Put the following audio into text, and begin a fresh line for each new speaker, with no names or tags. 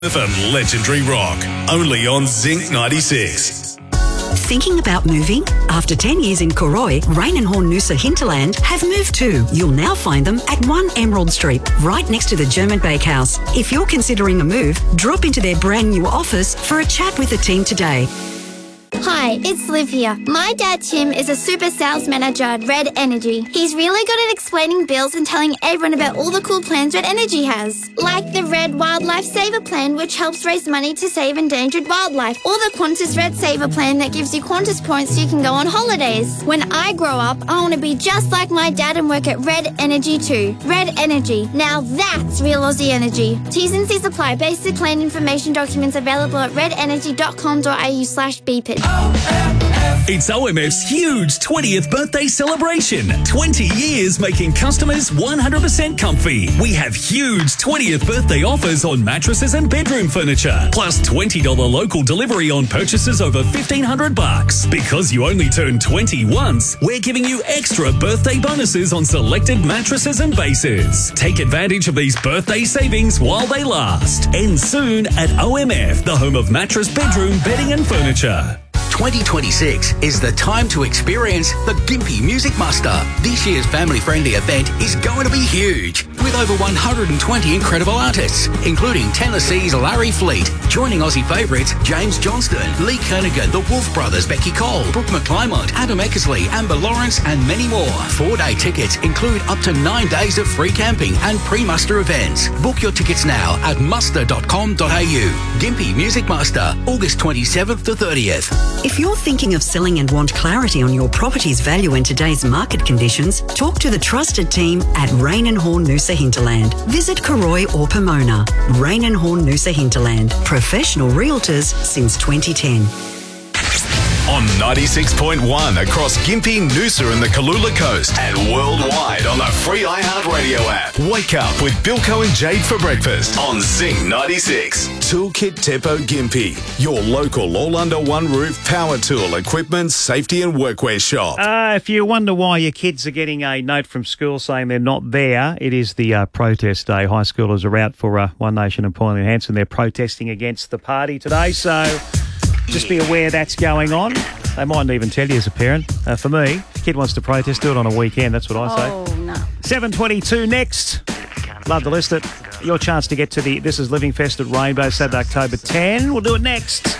FM Legendary Rock, only on Zinc 96.
Thinking about moving? After 10 years in Koroi, Rain and Horn Noosa Hinterland have moved too. You'll now find them at 1 Emerald Street, right next to the German Bakehouse. If you're considering a move, drop into their brand new office for a chat with the team today.
Hi, it's Liv here. My dad Tim is a super sales manager at Red Energy. He's really good at explaining bills and telling everyone about all the cool plans Red Energy has. Like the Red Wildlife Saver Plan, which helps raise money to save endangered wildlife. Or the Qantas Red Saver Plan that gives you Qantas points so you can go on holidays. When I grow up, I want to be just like my dad and work at Red Energy too. Red Energy. Now that's real Aussie energy. T's and C's apply. Basic plan information documents available at redenergy.com.au/BPID.
It's OMF's huge 20th birthday celebration. 20 years making customers 100% comfy. We have huge 20th birthday offers on mattresses and bedroom furniture, plus $20 local delivery on purchases over $1,500. Because you only turn 20 once, we're giving you extra birthday bonuses on selected mattresses and bases. Take advantage of these birthday savings while they last. End soon at OMF, the home of mattress, bedroom, bedding and furniture.
2026 is the time to experience the Gympie Music Muster. This year's family-friendly event is going to be huge, with over 120 incredible artists, including Tennessee's Larry Fleet, joining Aussie favourites James Johnston, Lee Kernaghan, the Wolf Brothers, Becky Cole, Brooke McClymont, Adam Eckersley, Amber Lawrence and many more. 4-day tickets include up to 9 days of free camping and pre-muster events. Book your tickets now at muster.com.au. Gympie Music Muster, August 27th to 30th.
If you're thinking of selling and want clarity on your property's value in today's market conditions, talk to the trusted team at Rain and Horn Noosa Hinterland. Visit Koroi or Pomona. Rain and Horn Noosa Hinterland. Professional realtors since 2010.
On 96.1 across Gympie, Noosa and the Kalula Coast, and worldwide on the free iHeartRadio app. Wake up with Bilko and Jade for breakfast on Zinc 96. Toolkit Depot Gympie, your local all-under-one-roof power tool, equipment, safety and workwear shop.
If you wonder why your kids are getting a note from school saying they're not there, it is the protest day. High schoolers are out for One Nation and Pauline Hanson. They're protesting against the party today, so just be aware that's going on. They mightn't even tell you as a parent. For me, if a kid wants to protest, do it on a weekend. That's what I say.
Oh, no.
7:22 next. Love to list it. Your chance to get to the This Is Living Fest at Rainbow, Saturday, October 10. We'll do it next.